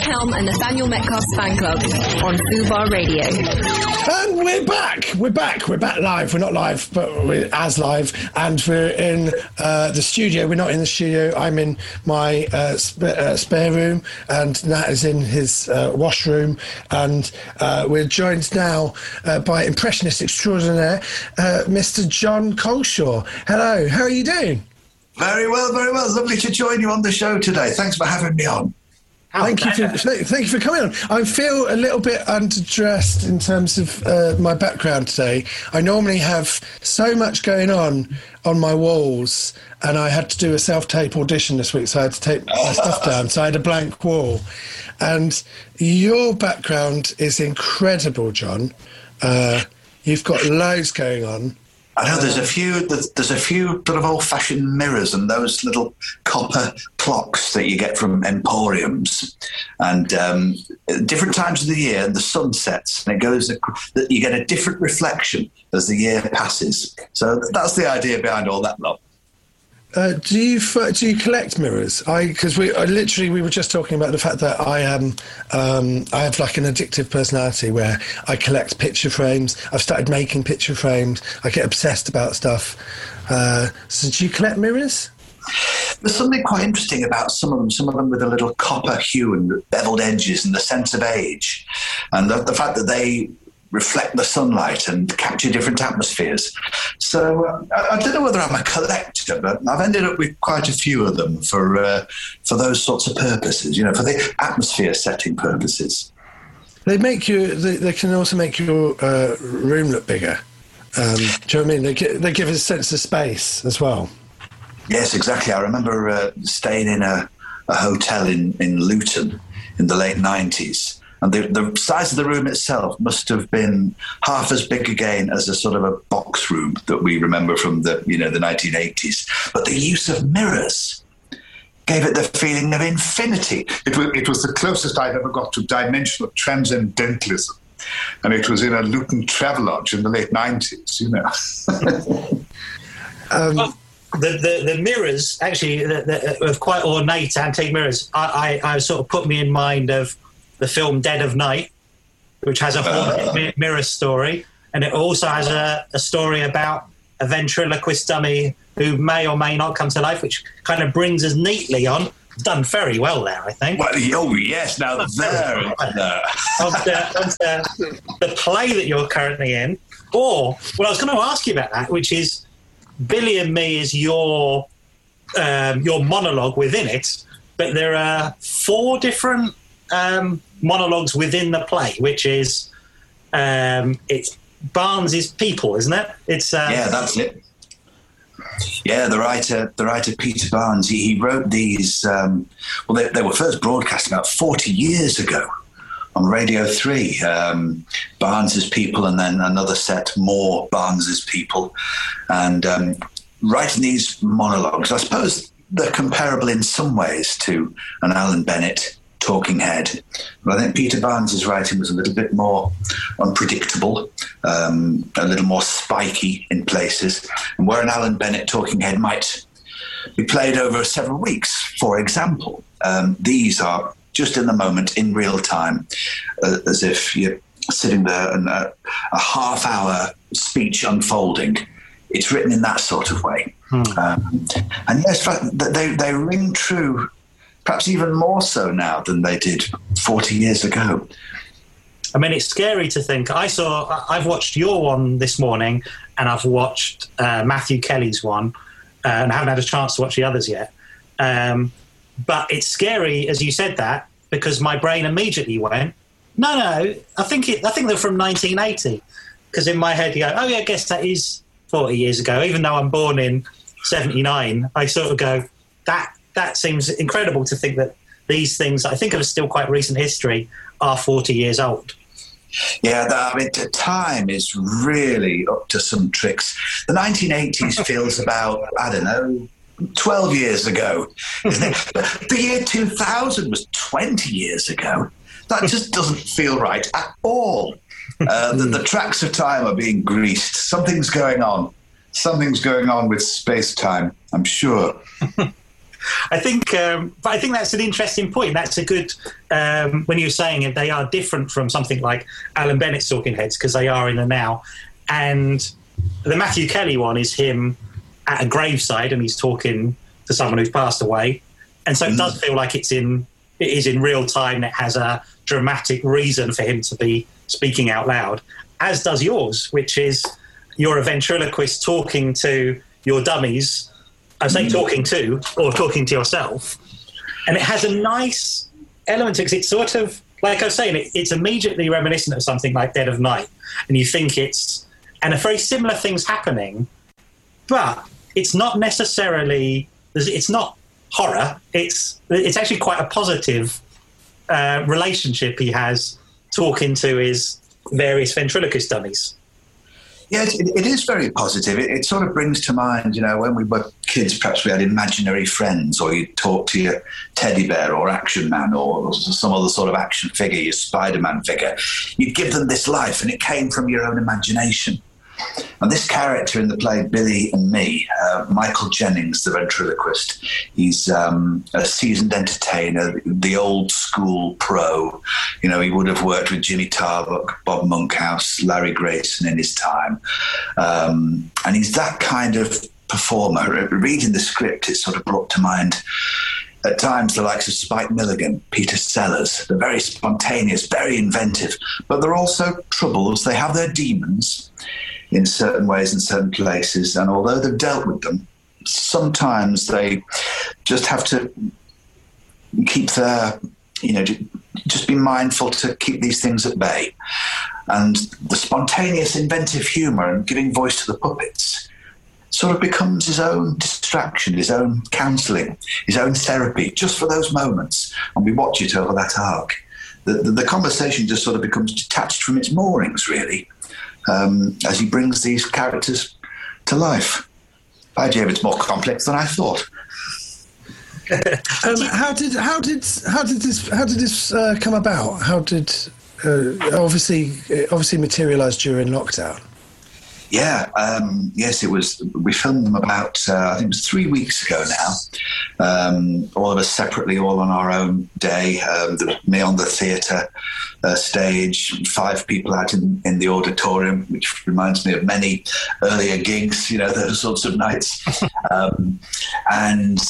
Helm and Nathaniel Metcalf's fan club on Fubar Radio. And we're back. We're back live. We're not live, but we're as live. And we're in the studio. We're not in the studio. I'm in my spare room, and Nat is in his washroom. And we're joined now by impressionist extraordinaire, Mr. John Coleshaw. Hello. How are you doing? Very well, very well. Lovely to join you on the show today. Thanks for having me on. Thank you for coming on. I feel a little bit underdressed in terms of my background today. I normally have so much going on my walls, and I had to do a self-tape audition this week, so I had to take my stuff down. So I had a blank wall. And your background is incredible, John. You've got loads going on. I know there's a few sort of old-fashioned mirrors and those little copper clocks that you get from emporiums, and different times of the year, and the sun sets, and you get a different reflection as the year passes. So that's the idea behind all that lot. Do you collect mirrors? Because we were just talking about the fact that I have like an addictive personality where I collect picture frames. I've started making picture frames. I get obsessed about stuff. So do you collect mirrors? There's something quite interesting about some of them with a little copper hue and beveled edges and the sense of age, and the fact that they reflect the sunlight and capture different atmospheres. So I don't know whether I'm a collector, but I've ended up with quite a few of them for those sorts of purposes, for the atmosphere setting purposes. They can also make your room look bigger. Do you know what I mean? They give a sense of space as well. Yes, exactly. I remember staying in a hotel in Luton in the late 90s. And the size of the room itself must have been half as big again as a sort of a box room that we remember from the 1980s. But the use of mirrors gave it the feeling of infinity. It was the closest I've ever got to dimensional transcendentalism. And it was in a Luton Travelodge in the late 90s, The mirrors, actually, are quite ornate antique mirrors. I sort of put me in mind of the film Dead of Night, which has a haunted mirror story, and it also has a story about a ventriloquist dummy who may or may not come to life, which kind of brings us neatly on. Done very well there, I think. Well, oh yes, now there. Of the play that you're currently in, or well, I was going to ask you about that, which is Billy and Me is your monologue within it, but there are 4 different monologues within the play, which is it's Barnes's People, isn't it? It's yeah, that's it. Yeah, the writer Peter Barnes. He wrote these. They were first broadcast about 40 years ago on Radio 3. Barnes's People, and then another set more Barnes's People, and writing these monologues. I suppose they're comparable in some ways to an Alan Bennett talking head, but I think Peter Barnes's writing was a little bit more unpredictable, a little more spiky in places, and where an Alan Bennett talking head might be played over several weeks, for example, these are just in the moment, in real time, as if you're sitting there and a half-hour speech unfolding. It's written in that sort of way. And yes, they ring true, perhaps even more so now than they did 40 years ago. I mean, it's scary to think. I've watched your one this morning, and I've watched Matthew Kelly's one, and I haven't had a chance to watch the others yet. But it's scary, as you said that, because my brain immediately went, no, I think they're from 1980. Because in my head you go, oh yeah, I guess that is 40 years ago. Even though I'm born in 79, I sort of go, that seems incredible to think that these things I think of as still quite recent history are 40 years old. Yeah, time is really up to some tricks. The 1980s feels about, 12 years ago, isn't it? But the year 2000 was 20 years ago. That just doesn't feel right at all. The tracks of time are being greased. Something's going on. Something's going on with space-time, I'm sure. I think that's an interesting point. That's a good when you're saying it, they are different from something like Alan Bennett's Talking Heads because they are in the now, and the Matthew Kelly one is him at a graveside and he's talking to someone who's passed away, and so it does feel like it is in real time. It has a dramatic reason for him to be speaking out loud, as does yours, which is you're a ventriloquist talking to your dummies. I say talking to, or talking to yourself. And it has a nice element to it, because it's sort of, like I was saying, it's immediately reminiscent of something like Dead of Night. And you think and a very similar thing's happening, but it's not necessarily, it's not horror. It's actually quite a positive relationship he has talking to his various ventriloquist dummies. Yeah, it is very positive. It sort of brings to mind, when we were kids, perhaps we had imaginary friends, or you'd talk to your teddy bear or Action Man or some other sort of action figure, your Spider-Man figure. You'd give them this life, and it came from your own imagination. And this character in the play Billy and Me, Michael Jennings, the ventriloquist, he's a seasoned entertainer, the old school pro. He would have worked with Jimmy Tarbuck, Bob Monkhouse, Larry Grayson in his time. And he's that kind of performer. Reading the script, it sort of brought to mind at times the likes of Spike Milligan, Peter Sellers. They're very spontaneous, very inventive, but they're also troubles. They have their demons in certain ways in certain places, and although they've dealt with them, sometimes they just have to keep their, just be mindful to keep these things at bay. And the spontaneous, inventive humour and giving voice to the puppets sort of becomes his own distraction, his own counselling, his own therapy, just for those moments. And we watch it over that arc. The conversation just sort of becomes detached from its moorings, really. As he brings these characters to life. By Jove, it's more complex than I thought. How did this come about? How did obviously materialise during lockdown? Yeah, yes, it was. We filmed them about, I think it was 3 weeks ago now. All of us separately, all on our own day. Me on the theatre stage, 5 people out in the auditorium, which reminds me of many earlier gigs, those sorts of nights. And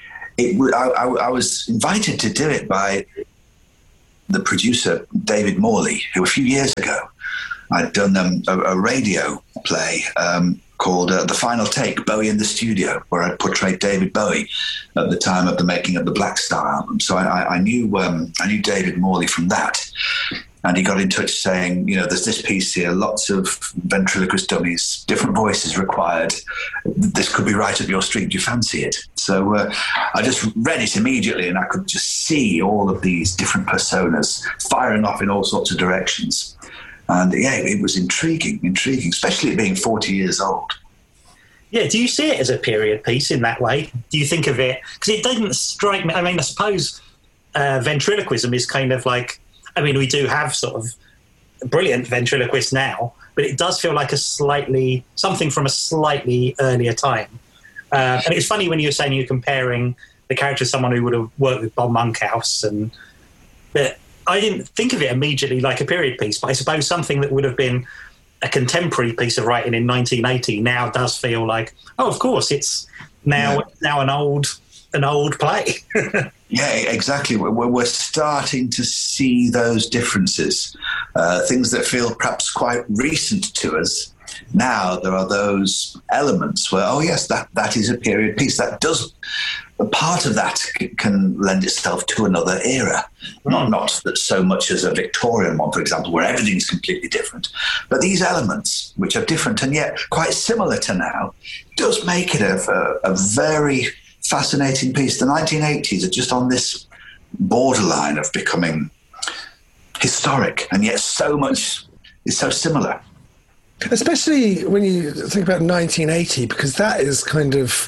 I was invited to do it by the producer, David Morley, who a few years ago, I'd done a radio play called The Final Take, Bowie in the Studio, where I portrayed David Bowie at the time of the making of the Black Star album. So I knew David Morley from that. And he got in touch saying, there's this piece here, lots of ventriloquist dummies, different voices required. This could be right up your street. Do you fancy it? So I just read it immediately, and I could just see all of these different personas firing off in all sorts of directions. And yeah, it was intriguing, especially it being 40 years old. Yeah, do you see it as a period piece in that way? Do you think of it? Because it didn't strike me. I mean, I suppose ventriloquism is kind of like, we do have sort of brilliant ventriloquists now, but it does feel like something from a slightly earlier time. And it's funny when you were saying you're comparing the character to someone who would have worked with Bob Monkhouse, but I didn't think of it immediately like a period piece, but I suppose something that would have been a contemporary piece of writing in 1980 now does feel like, oh, of course, it's now an old play. Yeah, exactly. We're starting to see those differences, things that feel perhaps quite recent to us. Now there are those elements where, oh yes, that is a period piece. That does, part of that can lend itself to another era. Not that so much as a Victorian one, for example, where everything's completely different. But these elements, which are different and yet quite similar to now, does make it a very fascinating piece. The 1980s are just on this borderline of becoming historic, and yet so much is so similar. Especially when you think about 1980, because that is kind of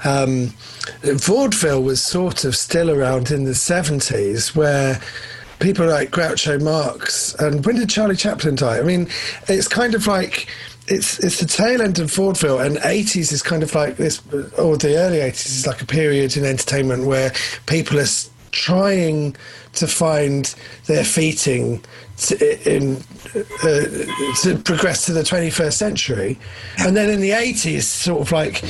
vaudeville was sort of still around in the 70s, where people like Groucho Marx, and when did Charlie Chaplin die? I mean, it's kind of like it's the tail end of vaudeville, and 80s is kind of like this, or the early 80s is like a period in entertainment where people are trying to find their feeting to progress to the 21st century. And then in the 80s, sort of like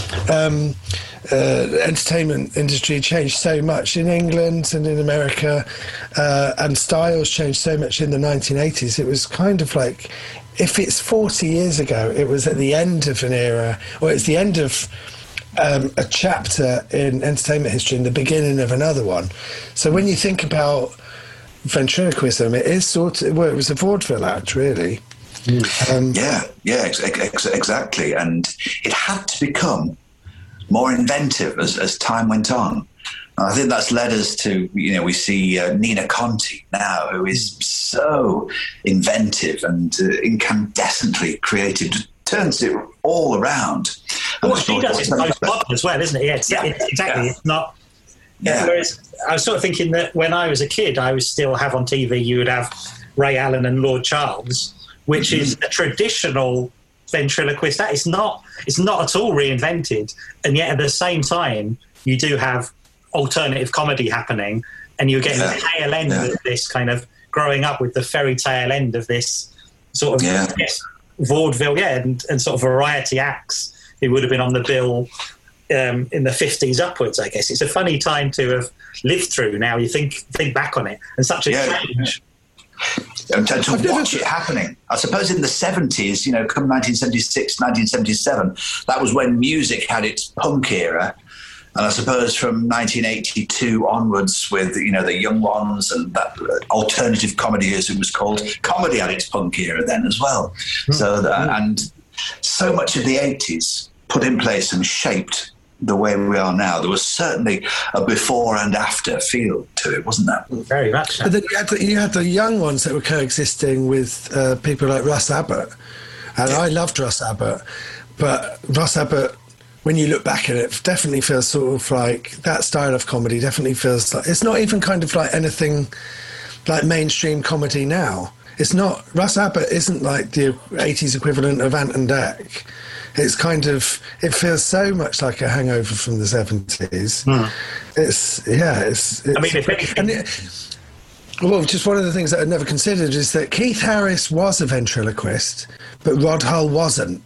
entertainment industry changed so much in England and in America, and styles changed so much in the 1980s. It was kind of like, if it's 40 years ago, it was at the end of an era, or it's the end of a chapter in entertainment history and the beginning of another one. So when you think about ventriloquism, it is sort of, well, it was a vaudeville act, really. Exactly. And it had to become more inventive as time went on. And I think that's led us to, we see Nina Conti now, who is so inventive and incandescently creative, turns it all around. What she does is most modern as well, isn't it? Yeah, exactly. It's not. Yeah. Whereas I was sort of thinking that when I was a kid, I would still have on TV, you would have Ray Allen and Lord Charles, which is a traditional ventriloquist. That is not. It's not at all reinvented, and yet at the same time, you do have alternative comedy happening, and you're getting the tail end of this kind of growing up with the fairy tale end of this sort of vaudeville, and sort of variety acts who would have been on the bill in the 50s upwards, I guess. It's a funny time to have lived through now. You think back on it, and such a change. And to watch it happening. I suppose in the 70s, come 1976, 1977, that was when music had its punk era. And I suppose from 1982 onwards with, the young ones and that alternative comedy, as it was called, comedy had its punk era then as well. And so much of the 80s put in place and shaped the way we are now. There was certainly a before and after feel to it, wasn't there? Very much so. But then you had the young ones that were coexisting with people like Russ Abbott. And I loved Russ Abbott. But Russ Abbott, when you look back at it, definitely feels sort of like that style of comedy definitely feels like, it's not even kind of like anything like mainstream comedy now. It's not, Russ Abbott isn't like the 80s equivalent of Ant and Dec. It's kind of, it feels so much like a hangover from the 70s. Well, just one of the things that I'd never considered is that Keith Harris was a ventriloquist, but Rod Hull wasn't.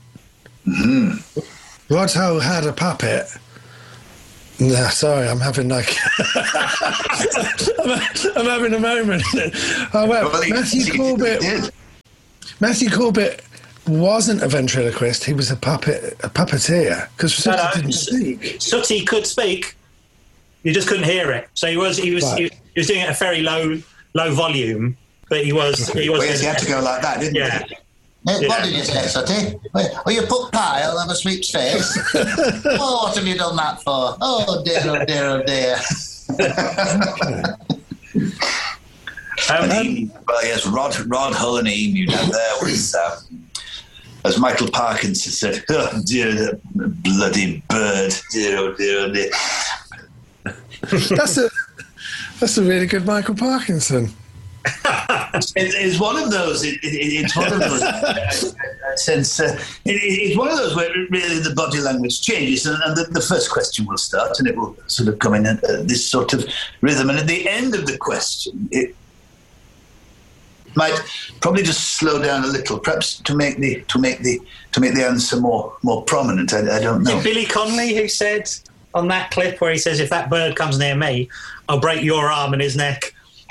Rod Hull had a puppet. No, sorry, I'm having like I'm having a moment. Matthew Corbett wasn't a ventriloquist. He was a puppeteer, because Sooty didn't speak. Sooty could speak. You just couldn't hear it. So he was doing it at a very low volume, but he was. He had to go like that, didn't he? What did you say, Sooty? Oh, you put pie, I'll have a sweep's face. Oh, what have you done that for? Oh, dear, oh, dear, oh, dear. Rod Hull and Emu down there was, as Michael Parkinson said, oh, dear, that bloody bird. Dear, oh, dear, oh, dear. That's a really good Michael Parkinson. It's one of those. It's one of those. It's one of those where really the body language changes, and the first question will start, and it will sort of come in at this sort of rhythm, and at the end of the question, it might probably just slow down a little, perhaps to make the answer more prominent. I don't know. Is it Billy Connolly who said on that clip where he says, "If that bird comes near me, I'll break your arm and his neck"?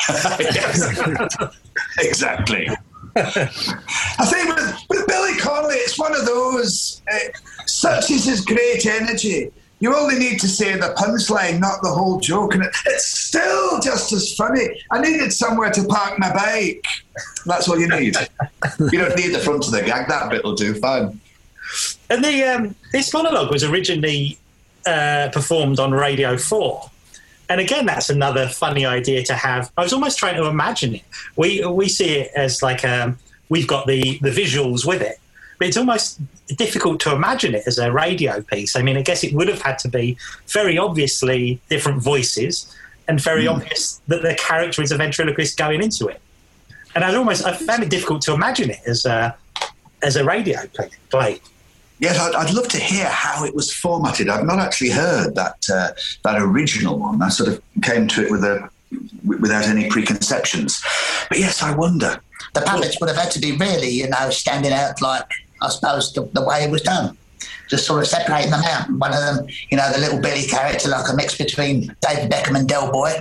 Exactly. I think with Billy Connolly, it's one of those, such is his great energy. You only need to say the punchline, not the whole joke, and it's still just as funny. I needed somewhere to park my bike. That's all you need. You don't need the front of the gag. That bit will do fine. And this monologue was originally performed on Radio 4. And again, that's another funny idea to have. I was almost trying to imagine it. We see it as like we've got the visuals with it, but it's almost difficult to imagine it as a radio piece. I mean, I guess it would have had to be very obviously different voices and very obvious that the character is a ventriloquist going into it. And I found it difficult to imagine it as as a radio play. Yes, I'd love to hear how it was formatted. I've not actually heard that original one. I sort of came to it without any preconceptions. But yes, I wonder. The puppets would have had to be really, standing out like, I suppose, the way it was done. Just sort of separating them out. One of them, the little Billy character, like a mix between David Beckham and Del Boy.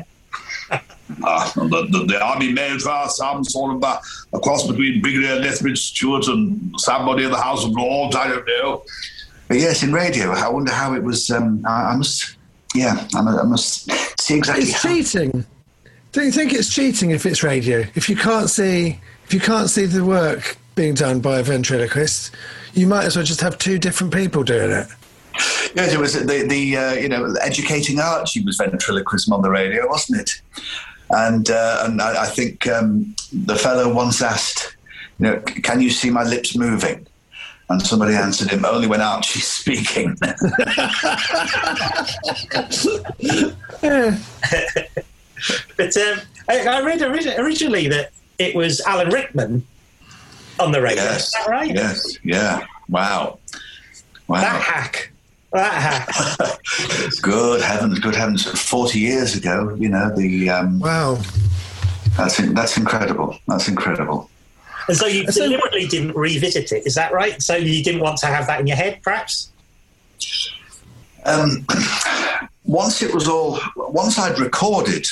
The army males are some sort of a cross between Brigadier Lethbridge Stewart and somebody in the House of Lords. I don't know. But yes, in radio, I wonder how it was. I must see exactly. It's cheating. Don't you think it's cheating if it's radio? If you can't see the work being done by a ventriloquist, you might as well just have two different people doing it. Yes, it was the educating Archie was ventriloquism on the radio, wasn't it? And I think the fellow once asked, can you see my lips moving? And somebody answered him, only when Archie's speaking. But I read originally that it was Alan Rickman on the radio. Yes. Is that right? Yes. Yeah. Wow. That hack. Good heavens. 40 years ago, Wow. That's incredible. That's incredible. And so you deliberately didn't revisit it, is that right? So you didn't want to have that in your head, perhaps? Once I'd recorded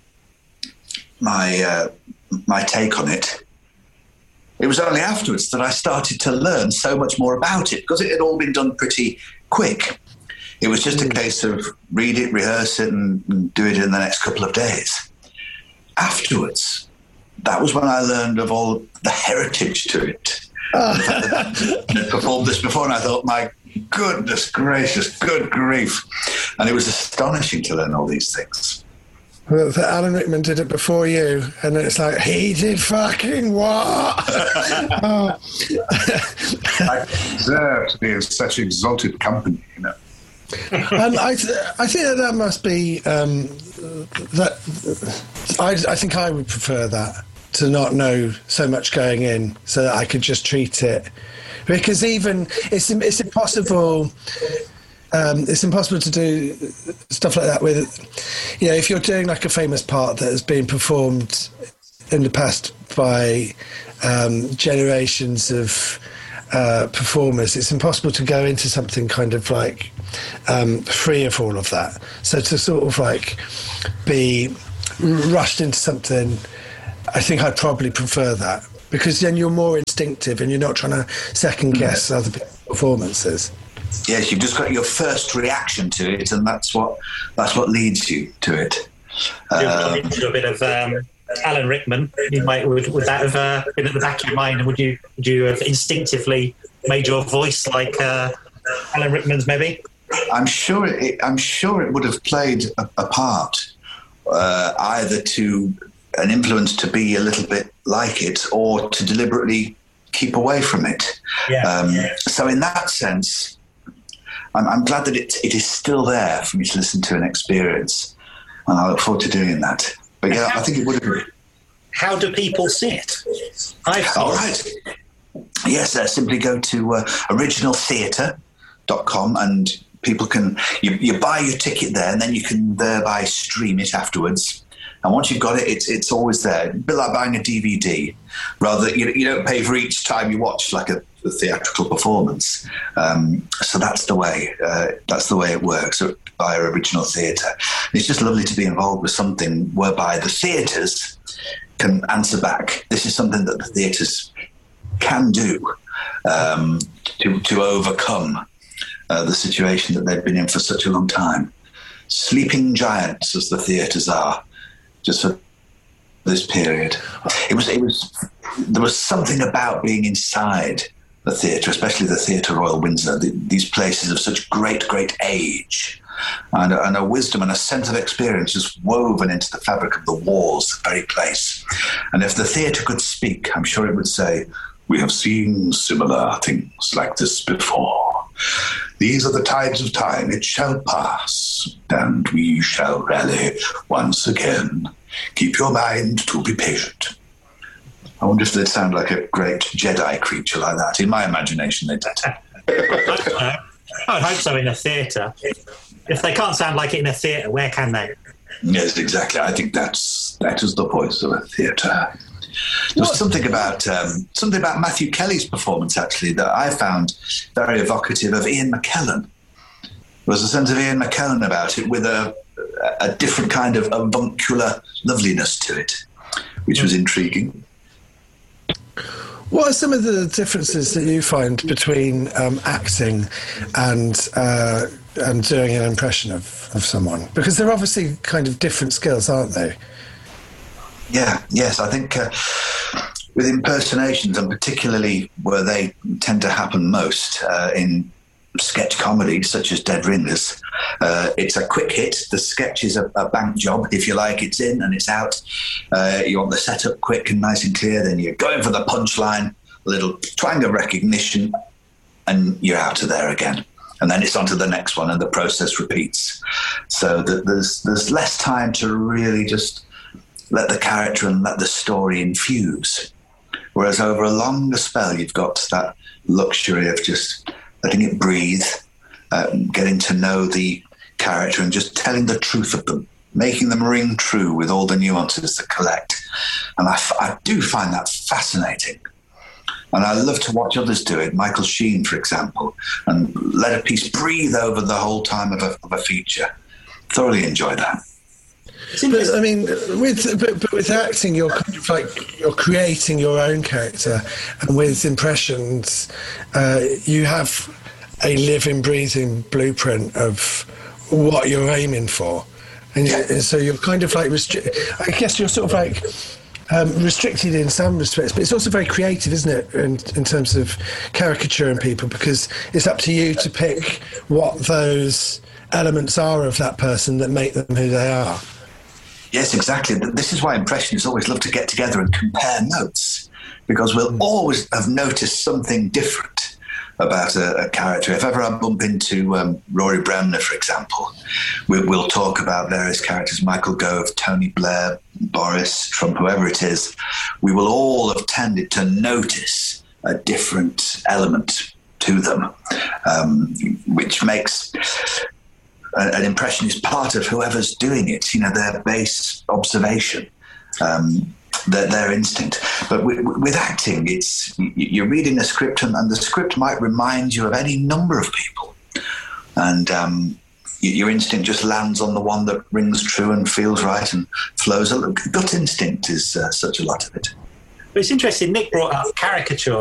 my take on it, it was only afterwards that I started to learn so much more about it, because it had all been done pretty quick. It was just a case of read it, rehearse it, and do it in the next couple of days. Afterwards, that was when I learned of all the heritage to it. I performed this before, and I thought, my goodness gracious, good grief. And it was astonishing to learn all these things. Well, Alan Rickman did it before you, and it's like, he did fucking what? I deserve to be in such exalted company, And I think that must be I think I would prefer that, to not know so much going in, so that I could just treat it, because even it's impossible. It's impossible to do stuff like that with, if you're doing like a famous part that has been performed in the past by generations of performers. It's impossible to go into something kind of like free of all of that. So to sort of like be rushed into something, I think I'd probably prefer that, because then you're more instinctive and you're not trying to second guess other people's performances. Yes, you've just got your first reaction to it, and that's what leads you to it. Into a bit of Alan Rickman, would that have been at the back of your mind, and would you have instinctively made your voice like Alan Rickman's, maybe? I'm sure it would have played a part, either to an influence to be a little bit like it, or to deliberately keep away from it. So in that sense, I'm glad that it is still there for me to listen to and experience, and I look forward to doing that. But yeah, I think it would have been. How do people see it? All right. Yes, simply go to originaltheatre.com, and people can you buy your ticket there, and then you can thereby stream it afterwards. And once you've got it, it's always there. A bit like buying a DVD. Rather, you don't pay for each time you watch, like a theatrical performance. So that's the way it works via Original Theatre. It's just lovely to be involved with something whereby the theatres can answer back. This is something that the theatres can do to overcome the situation that they've been in for such a long time. Sleeping giants, as the theatres are, just for this period. There was something about being inside the theatre, especially the Theatre Royal Windsor, these places of such great age, and a wisdom and a sense of experience just woven into the fabric of the walls, the very place. And if the theatre could speak, I'm sure it would say, "We have seen similar things like this before. These are the tides of time. It shall pass, and we shall rally once again. Keep your mind to be patient." I wonder if they'd sound like a great Jedi creature like that. In my imagination, they did. I would hope so in a theatre. If they can't sound like it in a theatre, where can they? Yes, exactly. I think that is the voice of a theatre. There's something about Matthew Kelly's performance, actually, that I found very evocative of Ian McKellen. There was a sense of Ian McKellen about it, with a different kind of avuncular loveliness to it, which was intriguing. What are some of the differences that you find between acting and doing an impression of someone? Because they're obviously kind of different skills, aren't they? Yes. I think with impersonations, and particularly where they tend to happen most in sketch comedy, such as Dead Ringers, it's a quick hit. The sketch is a bank job, if you like. It's in and it's out. You want the setup quick and nice and clear, then you're going for the punchline, a little twang of recognition, and you're out of there again. And then it's on to the next one, and the process repeats. So there's less time to really just let the character and let the story infuse. Whereas over a longer spell, you've got that luxury of just letting it breathe, getting to know the character and just telling the truth of them, making them ring true with all the nuances that collect. And I do find that fascinating. And I love to watch others do it. Michael Sheen, for example, and let a piece breathe over the whole time of a feature. Thoroughly enjoy that. But I mean, with acting, you're kind of like you're creating your own character, and with impressions, you have a living, breathing blueprint of what you're aiming for, and so you're kind of like I guess you're sort of like restricted in some respects, but it's also very creative, isn't it, in terms of caricaturing people, because it's up to you to pick what those elements are of that person that make them who they are. Yes, exactly. This is why impressionists always love to get together and compare notes, because we'll always have noticed something different about a character. If ever I bump into Rory Bremner, for example, we'll talk about various characters, Michael Gove, Tony Blair, Boris, Trump, whoever it is. We will all have tended to notice a different element to them, which makes an impression is part of whoever's doing it, their base observation, their instinct. But with acting, it's you're reading a script, and the script might remind you of any number of people. And your instinct just lands on the one that rings true and feels right and flows. Gut instinct is such a lot of it. But it's interesting, Nick brought up caricature